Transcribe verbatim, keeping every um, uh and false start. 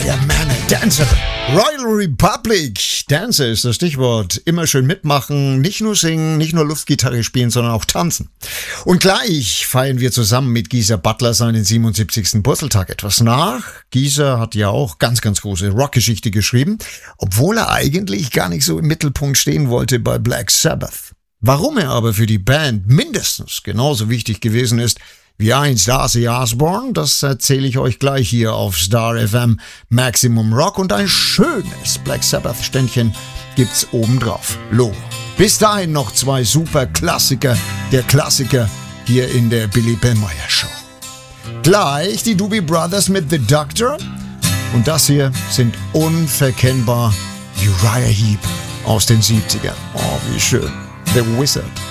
Fireman and Dancer. Royal Republic. Dancer ist das Stichwort. Immer schön mitmachen, nicht nur singen, nicht nur Luftgitarre spielen, sondern auch tanzen. Und gleich feiern wir zusammen mit Geezer Butler seinen siebenundsiebzigsten Geburtstag etwas nach. Geezer hat ja auch ganz, ganz große Rockgeschichte geschrieben, obwohl er eigentlich gar nicht so im Mittelpunkt stehen wollte bei Black Sabbath. Warum er aber für die Band mindestens genauso wichtig gewesen ist wie einst Ozzy Osbourne, das erzähle ich euch gleich hier auf Star F M Maximum Rock, und ein schönes Black Sabbath Ständchen gibt's obendrauf. Lo. Bis dahin noch zwei super Klassiker der Klassiker hier in der Billy Bellmeyer Show. Gleich die Doobie Brothers mit The Doctor, und das hier sind unverkennbar Uriah Heep aus den siebzigern. Oh, wie schön. The Wizard.